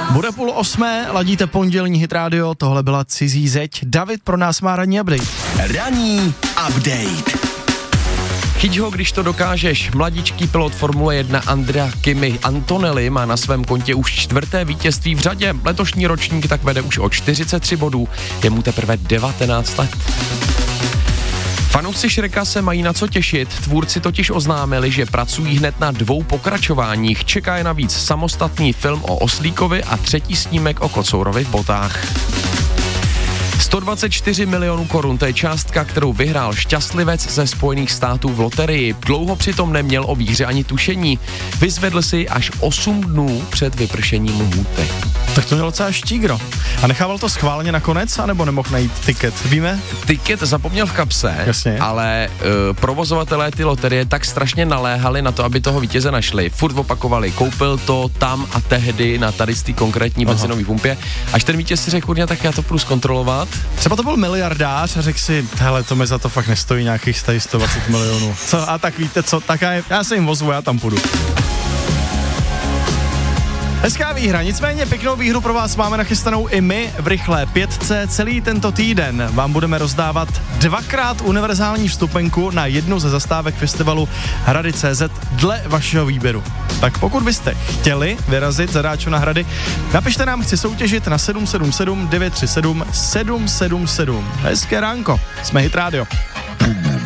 Bude 7:30, ladíte pondělní Hit Radio, tohle byla Cizí zeď. David pro nás má ranní update. Ranní update. Chyť ho, když to dokážeš. Mladičký pilot Formule 1 Andrea Kimi Antonelli má na svém kontě už 4. vítězství v řadě. Letošní ročník tak vede už o 43 bodů. Je mu teprve 19 let. Fanoušci Shreka se mají na co těšit, tvůrci totiž oznámili, že pracují hned na 2 pokračováních. Čeká je navíc samostatný film o Oslíkovi a 3. snímek o Kocourovi v botách. 124 milionů korun, to je částka, kterou vyhrál šťastlivec ze Spojených států v loterii. Dlouho přitom neměl o výhře ani tušení. Vyzvedl si až 8 dnů před vypršením lhůty. Tak to mělo docela štígro. A nechával to schválně nakonec, anebo nemohl najít tiket, víme? Tiket zapomněl v kapse, jasně. Ale provozovatelé ty loterie tak strašně naléhali na to, aby toho vítěze našli. Furt opakovali, koupil to tam a tehdy na tady z té konkrétní benzinové pumpě. Až ten vítěz si řekl, kurňa, tak já to půjdu zkontrolovat. Třeba to byl miliardář a řekl si, hele, to mi za to fakt nestojí nějakých 120 milionů. Co, a tak víte co, tak já se jim ozvu, já tam půjdu. Hezká výhra, nicméně pěknou výhru pro vás máme nachystanou i my v rychlé 5. Celý tento týden vám budeme rozdávat 2x univerzální vstupenku na jednu ze zastávek festivalu Hrady.cz dle vašeho výběru. Tak pokud byste chtěli vyrazit za Dáčo na Hrady, napište nám, chci soutěžit na 777 937 777. Hezké ránko, jsme Hit Radio.